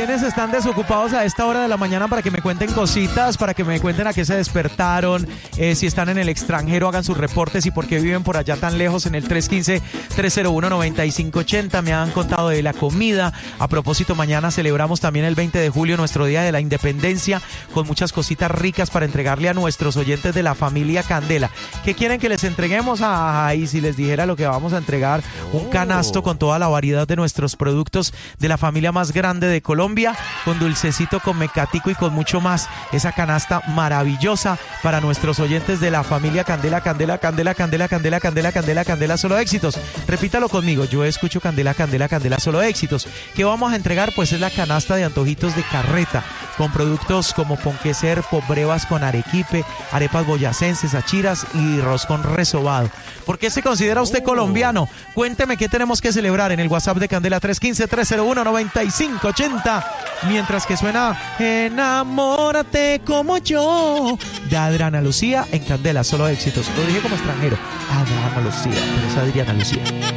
¿Quiénes están desocupados a esta hora de la mañana para que me cuenten cositas, para que me cuenten a qué se despertaron, si están en el extranjero, hagan sus reportes y por qué viven por allá tan lejos en el 315-301-9580? Me han contado de la comida. A propósito, mañana celebramos también el 20 de julio, nuestro Día de la Independencia, con muchas cositas ricas para entregarle a nuestros oyentes de la familia Candela. ¿Qué quieren que les entreguemos? Ay, si les dijera lo que vamos a entregar, un canasto con toda la variedad de nuestros productos de la familia más grande de Colombia, con dulcecito, con mecatico y con mucho más. Esa canasta maravillosa para nuestros oyentes de la familia Candela, Candela, Candela, Candela, Candela, Candela, Candela, Candela, solo éxitos. Repítalo conmigo, yo escucho Candela, Candela, Candela, solo éxitos. ¿Qué vamos a entregar? Pues es la canasta de antojitos de carreta, con productos como ponquecer, pobrevas con arequipe, arepas boyacenses, achiras y roscón resobado. ¿Por qué se considera usted colombiano? Cuénteme qué tenemos que celebrar en el WhatsApp de Candela 315-301-9580. Mientras que suena Enamórate como yo de Adriana Lucía en Candela, solo éxitos. Lo dije como extranjero, Adriana Lucía, pero es Adriana Lucía.